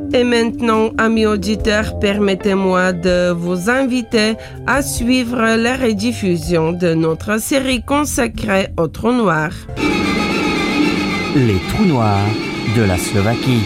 Et maintenant, amis auditeurs, permettez-moi de vous inviter à suivre la rediffusion de notre série consacrée aux trous noirs. Les trous noirs de la Slovaquie.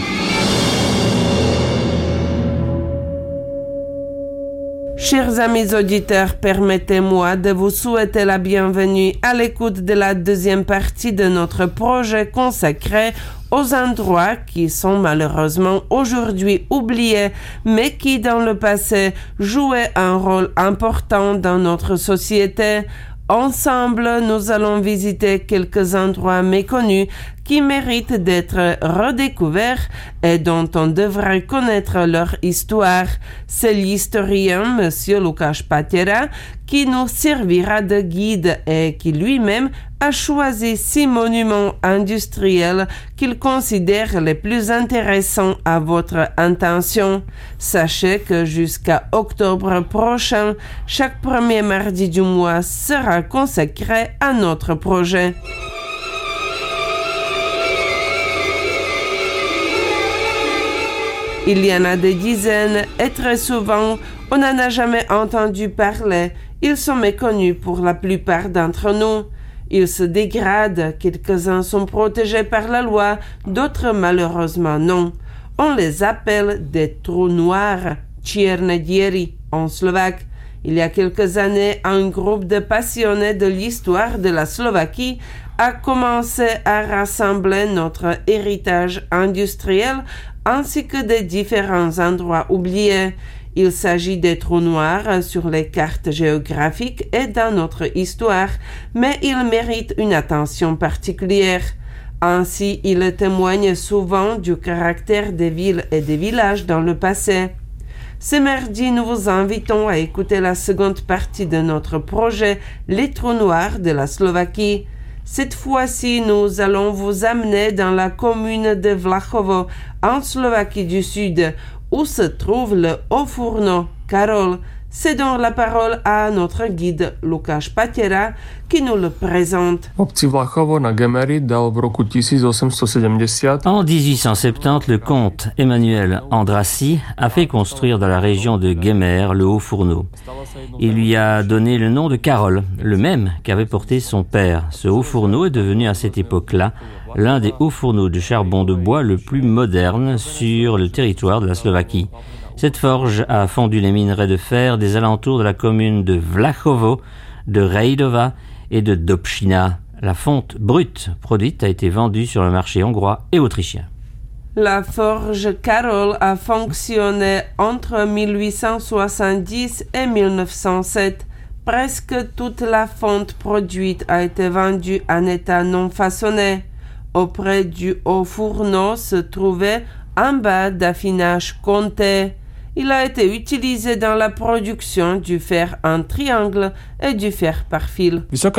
Chers amis auditeurs, permettez-moi de vous souhaiter la bienvenue à l'écoute de la deuxième partie de notre projet consacré aux endroits qui sont malheureusement aujourd'hui oubliés, mais qui dans le passé jouaient un rôle important dans notre société. Ensemble, nous allons visiter quelques endroits méconnus qui méritent d'être redécouverts et dont on devrait connaître leur histoire. C'est l'historien Monsieur Lukáš Patěra qui nous servira de guide et qui lui-même a choisi 6 monuments industriels qu'il considère les plus intéressants à votre intention. Sachez que jusqu'à octobre prochain, chaque premier mardi du mois sera consacré à notre projet. Il y en a des dizaines et très souvent, on n'en a jamais entendu parler. Ils sont méconnus pour la plupart d'entre nous. Ils se dégradent, quelques-uns sont protégés par la loi, d'autres malheureusement non. On les appelle des trous noirs, čierne diery en slovaque. Il y a quelques années, un groupe de passionnés de l'histoire de la Slovaquie a commencé à rassembler notre héritage industriel ainsi que des différents endroits oubliés. Il s'agit des trous noirs sur les cartes géographiques et dans notre histoire, mais ils méritent une attention particulière. Ainsi, ils témoignent souvent du caractère des villes et des villages dans le passé. Ce mardi, nous vous invitons à écouter la seconde partie de notre projet Les trous noirs de la Slovaquie. Cette fois-ci, nous allons vous amener dans la commune de Vlachovo, en Slovaquie du Sud, où se trouve le Haut-Fourneau Karol. Cédons la parole à notre guide Lukáš Patěra qui nous le présente. Obci Vlachovo na Gemery dal v roku 1870. En 1870, le comte Emmanuel Andrassy a fait construire dans la région de Gemer le Haut-Fourneau. Il lui a donné le nom de Karol, le même qu'avait porté son père. Ce Haut-Fourneau est devenu à cette époque-là l'un des hauts fourneaux de charbon de bois le plus moderne sur le territoire de la Slovaquie. Cette forge a fondu les minerais de fer des alentours de la commune de Vlachovo, de Rejdova et de Dobšina. La fonte brute produite a été vendue sur le marché hongrois et autrichien. La forge Karol a fonctionné entre 1870 et 1907. Presque toute la fonte produite a été vendue en état non façonné. Auprès du Haut-Fourneau se trouvait un bas d'affinage compté. Il a été utilisé dans la production du fer en triangle et du fer par fil.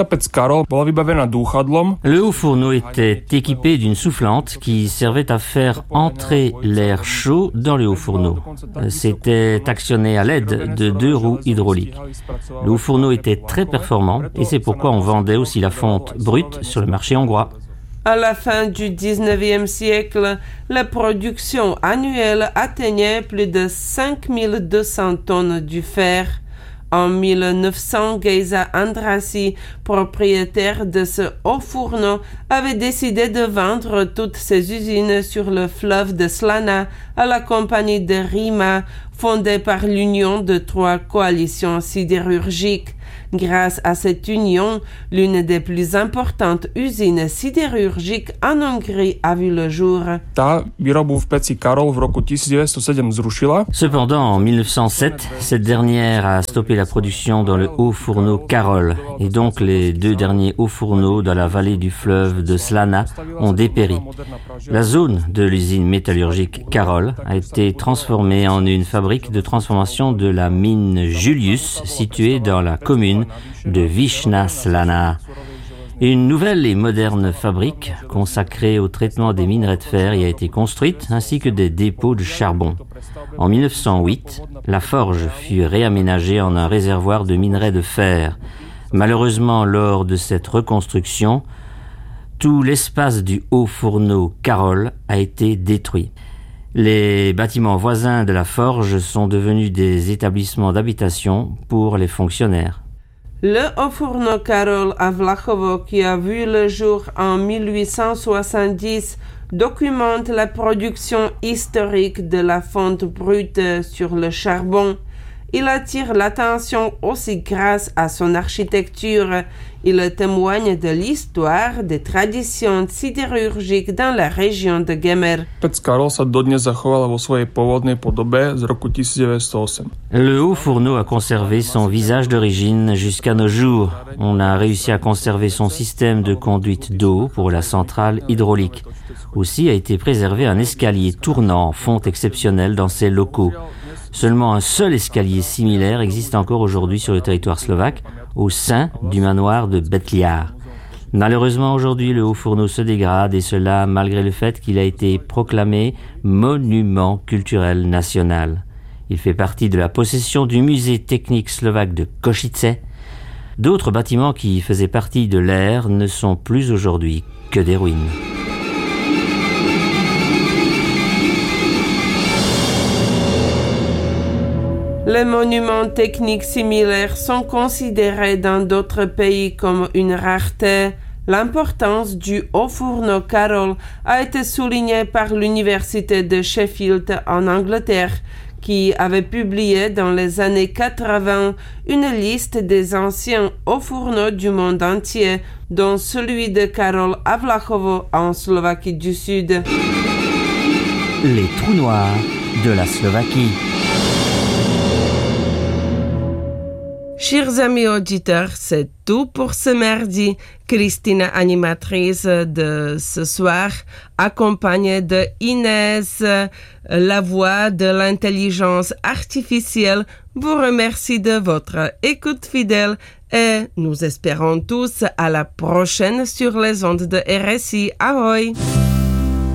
Le Haut-Fourneau était équipé d'une soufflante qui servait à faire entrer l'air chaud dans le Haut-Fourneau. C'était actionné à l'aide de 2 roues hydrauliques. Le Haut-Fourneau était très performant et c'est pourquoi on vendait aussi la fonte brute sur le marché hongrois. À la fin du 19e siècle, la production annuelle atteignait plus de 5200 tonnes du fer. En 1900, Géza Andrassy, propriétaire de ce Haut-Fourneau, avait décidé de vendre toutes ses usines sur le fleuve de Slana à la compagnie de Rima, fondée par l'union de 3 coalitions sidérurgiques. Grâce à cette union, l'une des plus importantes usines sidérurgiques en Hongrie a vu le jour. Cependant, en 1907, cette dernière a stoppé la production dans le Haut-Fourneau Karol, et donc les 2 derniers hauts-fourneaux dans la vallée du fleuve de Slana ont dépéri. La zone de l'usine métallurgique Karol a été transformée en une fabrique de transformation de la mine Julius, située dans la commune de Vyšná Slaná. Une nouvelle et moderne fabrique consacrée au traitement des minerais de fer y a été construite, ainsi que des dépôts de charbon. En 1908, la forge fut réaménagée en un réservoir de minerais de fer. Malheureusement, lors de cette reconstruction, tout l'espace du Haut-Fourneau Karol a été détruit. Les bâtiments voisins de la forge sont devenus des établissements d'habitation pour les fonctionnaires. Le haut-fourneau Karol à Vlachovo, qui a vu le jour en 1870, documente la production historique de la fonte brute sur le charbon. Il attire l'attention aussi grâce à son architecture. Il témoigne de l'histoire des traditions sidérurgiques dans la région de Gemer. Pec Karol sa dodnes zachovala vo svojej pôvodnej podobe z roku 1908. Le haut fourneau a conservé son visage d'origine jusqu'à nos jours. On a réussi à conserver son système de conduite d'eau pour la centrale hydraulique. Aussi a été préservé un escalier tournant en fonte exceptionnelle dans ses locaux. Seulement un seul escalier similaire existe encore aujourd'hui sur le territoire slovaque, au sein du manoir de Betliar. Malheureusement, aujourd'hui, le haut fourneau se dégrade, et cela malgré le fait qu'il a été proclamé monument culturel national. Il fait partie de la possession du musée technique slovaque de Košice. D'autres bâtiments qui faisaient partie de l'ère ne sont plus aujourd'hui que des ruines. Les monuments techniques similaires sont considérés dans d'autres pays comme une rareté. L'importance du haut-fourneau Karol a été soulignée par l'université de Sheffield en Angleterre, qui avait publié dans les années 80 une liste des anciens hauts-fourneaux du monde entier, dont celui de Karol à Vlachovo en Slovaquie du Sud. Les trous noirs de la Slovaquie. Chers amis auditeurs, c'est tout pour ce mardi. Christina, animatrice de ce soir, accompagnée de Inès, la voix de l'intelligence artificielle, vous remercie de votre écoute fidèle et nous espérons tous à la prochaine sur les ondes de RSI. Ahoy!